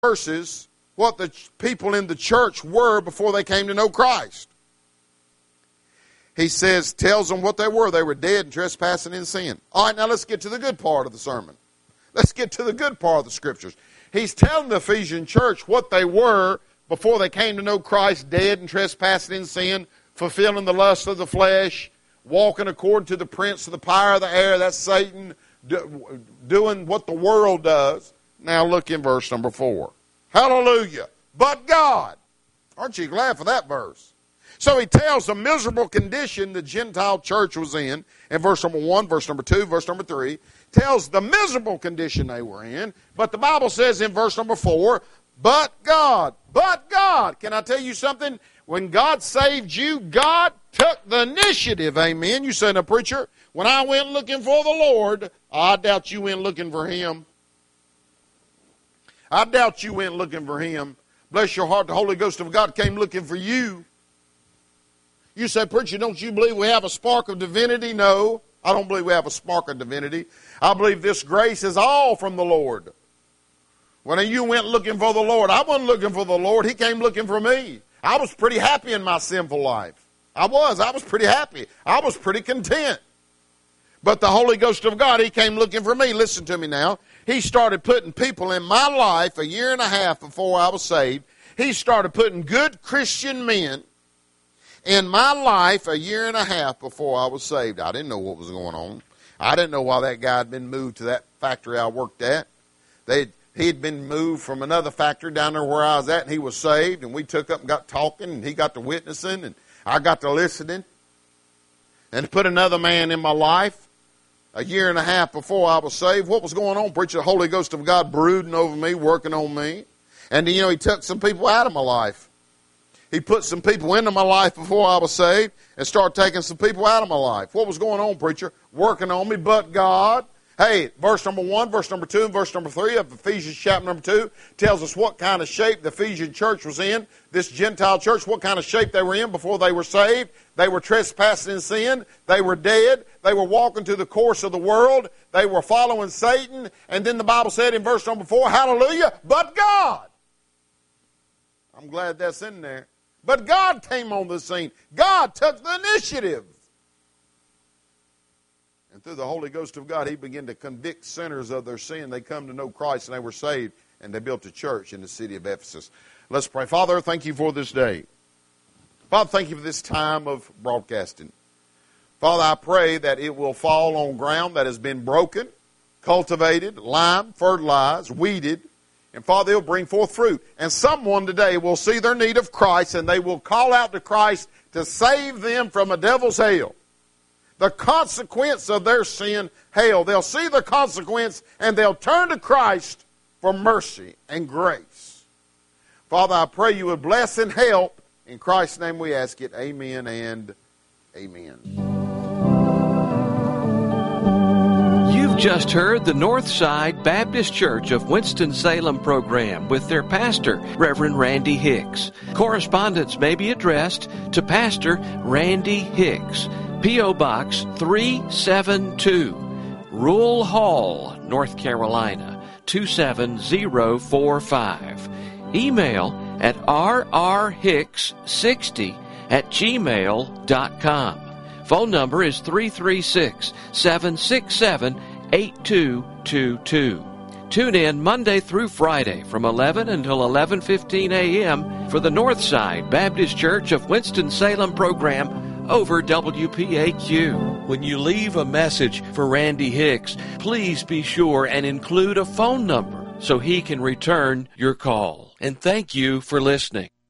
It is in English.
verses what the people in the church were before they came to know Christ. He says, tells them what they were. They were dead and trespassing in sin. All right, now let's get to the good part of the sermon. Let's get to the good part of the Scriptures. He's telling the Ephesian church what they were before they came to know Christ, dead and trespassing in sin, fulfilling the lust of the flesh, walking according to the prince of the power of the air, that's Satan, doing what the world does. Now look in verse number 4. Hallelujah. But God. Aren't you glad for that verse? So he tells the miserable condition the Gentile church was in verse number 1, verse number 2, verse number 3. Tells the miserable condition they were in. But the Bible says in verse number 4, but God. But God. Can I tell you something? When God saved you, God took the initiative. Amen. You say, now, preacher, when I went looking for the Lord, I doubt you went looking for Him. I doubt you went looking for Him. Bless your heart, the Holy Ghost of God came looking for you. You say, preacher, don't you believe we have a spark of divinity? No, I don't believe we have a spark of divinity. I believe this grace is all from the Lord. When you went looking for the Lord, I wasn't looking for the Lord. He came looking for me. I was pretty happy in my sinful life. I was pretty happy. I was pretty content. But the Holy Ghost of God, He came looking for me. Listen to me now. He started putting people in my life a year and a half before I was saved. He started putting good Christian men in my life a year and a half before I was saved. I didn't know what was going on. I didn't know why that guy had been moved to that factory I worked at. He'd been moved from another factory down there where I was at, and he was saved, and we took up and got talking, and he got to witnessing, and I got to listening. And to put another man in my life a year and a half before I was saved, what was going on, preacher? The Holy Ghost of God brooding over me, working on me. And, He took some people out of my life. He put some people into my life before I was saved and started taking some people out of my life. What was going on, preacher? Working on me, but God. Hey, verse number 1, verse number 2, and verse number 3 of Ephesians chapter number 2 tells us what kind of shape the Ephesian church was in. This Gentile church, what kind of shape they were in before they were saved. They were trespassing in sin. They were dead. They were walking through the course of the world. They were following Satan. And then the Bible said in verse number 4, hallelujah, but God. I'm glad that's in there. But God came on the scene. God took the initiative. And through the Holy Ghost of God, He began to convict sinners of their sin. They come to know Christ and they were saved, and they built a church in the city of Ephesus. Let's pray. Father, thank You for this day. Father, thank You for this time of broadcasting. Father, I pray that it will fall on ground that has been broken, cultivated, limed, fertilized, weeded, and Father, it'll bring forth fruit. And someone today will see their need of Christ, and they will call out to Christ to save them from a devil's hell. The consequence of their sin, hell. They'll see the consequence, and they'll turn to Christ for mercy and grace. Father, I pray You would bless and help. In Christ's name we ask it. Amen and amen. You've just heard the Northside Baptist Church of Winston-Salem program with their pastor, Reverend Randy Hicks. Correspondence may be addressed to Pastor Randy Hicks, P.O. Box 372, Rule Hall, North Carolina, 27045. Email at rrhicks60@gmail.com. Phone number is 336-767-8222. Tune in Monday through Friday from 11 until 11:15 a.m. for the Northside Baptist Church of Winston-Salem program over WPAQ. When you leave a message for Randy Hicks, please be sure and include a phone number so he can return your call. And thank you for listening.